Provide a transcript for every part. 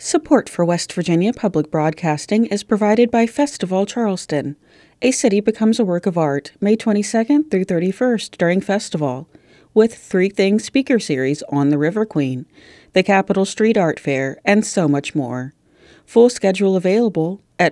Support for West Virginia Public Broadcasting is provided by Festival Charleston. A City Becomes a Work of Art, May 22nd through 31st during Festival, with Three Things speaker series on the River Queen, the Capitol Street Art Fair, and so much more. Full schedule available at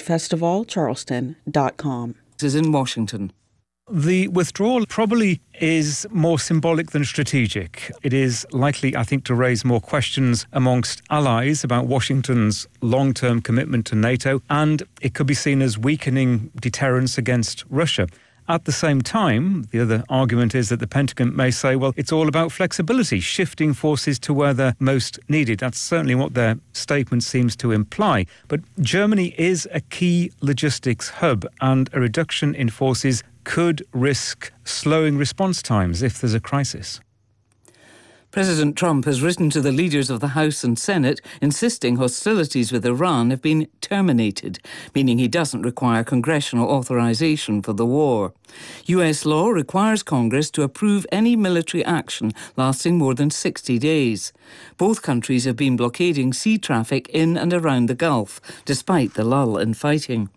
festivalcharleston.com. This is in Washington. The withdrawal probably is more symbolic than strategic. It is likely, I think, to raise more questions amongst allies about Washington's long-term commitment to NATO, and it could be seen as weakening deterrence against Russia. At the same time, the other argument is that the Pentagon may say, well, it's all about flexibility, shifting forces to where they're most needed. That's certainly what their statement seems to imply. But Germany is a key logistics hub, and a reduction in forces could risk slowing response times if there's a crisis. President Trump has written to the leaders of the House and Senate insisting hostilities with Iran have been terminated, meaning he doesn't require congressional authorization for the war. US law requires Congress to approve any military action lasting more than 60 days. Both countries have been blockading sea traffic in and around the Gulf, despite the lull in fighting.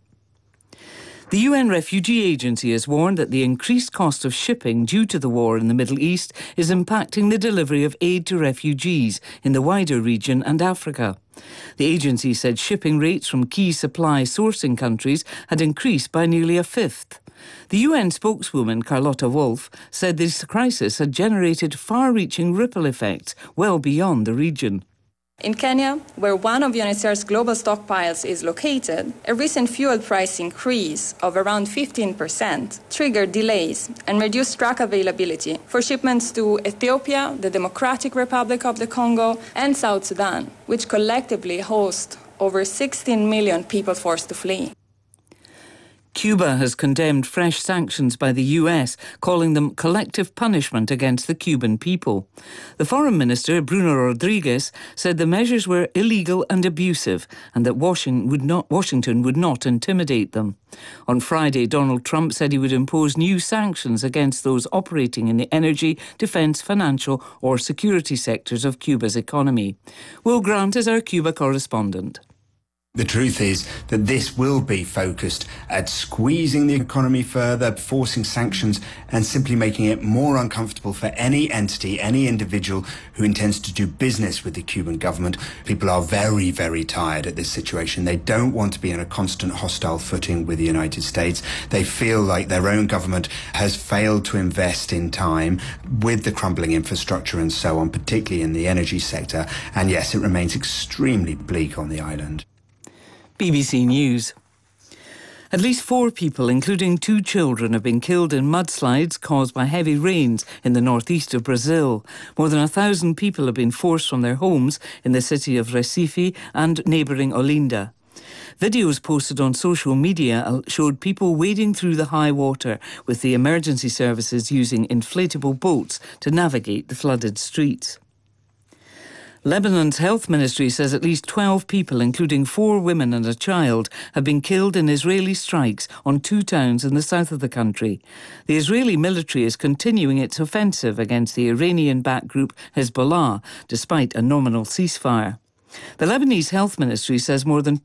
The UN Refugee Agency has warned that the increased cost of shipping due to the war in the Middle East is impacting the delivery of aid to refugees in the wider region and Africa. The agency said shipping rates from key supply sourcing countries had increased by nearly a fifth. The UN spokeswoman Carlotta Wolf said this crisis had generated far-reaching ripple effects well beyond the region. In Kenya, where one of UNHCR's global stockpiles is located, a recent fuel price increase of around 15% triggered delays and reduced truck availability for shipments to Ethiopia, the Democratic Republic of the Congo, and South Sudan, which collectively host over 16 million people forced to flee. Cuba has condemned fresh sanctions by the US, calling them collective punishment against the Cuban people. The Foreign Minister, Bruno Rodriguez, said the measures were illegal and abusive and that Washington would not intimidate them. On Friday, Donald Trump said he would impose new sanctions against those operating in the energy, defence, financial or security sectors of Cuba's economy. Will Grant is our Cuba correspondent. The truth is that this will be focused at squeezing the economy further, forcing sanctions, and simply making it more uncomfortable for any entity, any individual who intends to do business with the Cuban government. People are very, very tired at this situation. They don't want to be in a constant hostile footing with the United States. They feel like their own government has failed to invest in time with the crumbling infrastructure and so on, particularly in the energy sector. And yes, it remains extremely bleak on the island. BBC News. At least 4 people, including 2 children, have been killed in mudslides caused by heavy rains in the northeast of Brazil. More than 1,000 people have been forced from their homes in the city of Recife and neighbouring Olinda. Videos posted on social media showed people wading through the high water, with the emergency services using inflatable boats to navigate the flooded streets. Lebanon's health ministry says at least 12 people, including 4 women and a child, have been killed in Israeli strikes on 2 towns in the south of the country. The Israeli military is continuing its offensive against the Iranian-backed group Hezbollah, despite a nominal ceasefire. The Lebanese health ministry says more than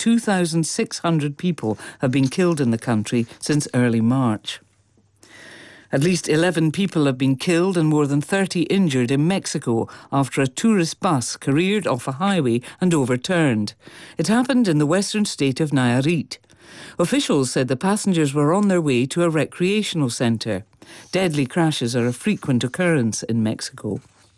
2,600 people have been killed in the country since early March. At least 11 people have been killed and more than 30 injured in Mexico after a tourist bus careered off a highway and overturned. It happened in the western state of Nayarit. Officials said the passengers were on their way to a recreational centre. Deadly crashes are a frequent occurrence in Mexico.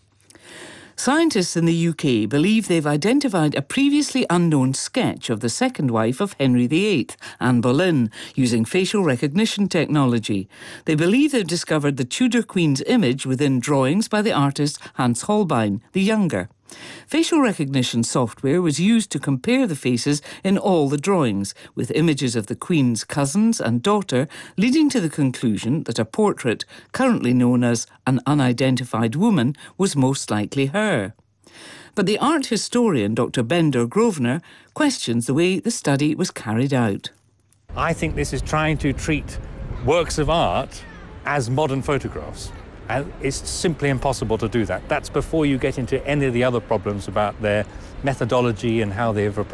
Scientists in the UK believe they've identified a previously unknown sketch of the second wife of Henry VIII, Anne Boleyn, using facial recognition technology. They believe they've discovered the Tudor Queen's image within drawings by the artist Hans Holbein, the Younger. Facial recognition software was used to compare the faces in all the drawings, with images of the Queen's cousins and daughter, leading to the conclusion that a portrait, currently known as an unidentified woman, was most likely her. But the art historian Dr. Bender Grosvenor questions the way the study was carried out. I think this is trying to treat works of art as modern photographs. And it's simply impossible to do that. That's before you get into any of the other problems about their methodology and how they've approached